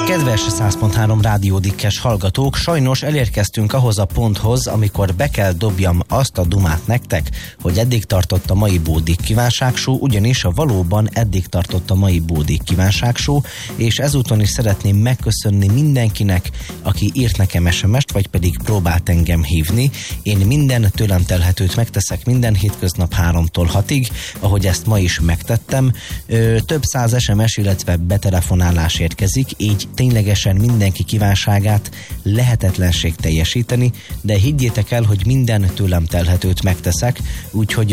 Kedves 100.3 rádiódikkes hallgatók, sajnos elérkeztünk ahhoz a ponthoz, amikor be kell dobjam azt a dumát nektek, hogy eddig tartott a mai Bódik kívánságshow, ugyanis valóban eddig tartott a mai Bódik kívánságshow, és ezúton is szeretném megköszönni mindenkinek, aki írt nekem SMS-t, vagy pedig próbált engem hívni. Én minden tőlem telhetőt megteszek minden hétköznap 3-tól 6-ig, ahogy ezt ma is megtettem. Több száz SMS, illetve betelefonálás érkezik, így ténylegesen mindenki kívánságát lehetetlenség teljesíteni, de higgyétek el, hogy minden tőlem telhetőt megteszek, úgyhogy